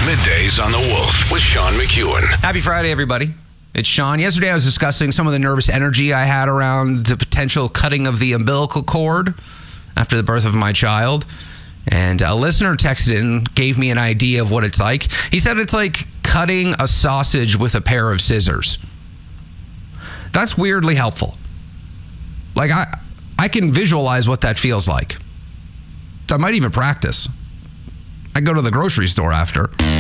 Middays on the Wolf with Sean McEwen. Happy Friday, everybody. It's Sean. Yesterday, I was discussing some of the nervous energy I had around the potential cutting of the umbilical cord after the birth of my child. And a listener texted in, gave me an idea of what it's like. He said it's like cutting a sausage with a pair of scissors. That's weirdly helpful. Like, I can visualize what that feels like. I might even practice. I go to the grocery store after.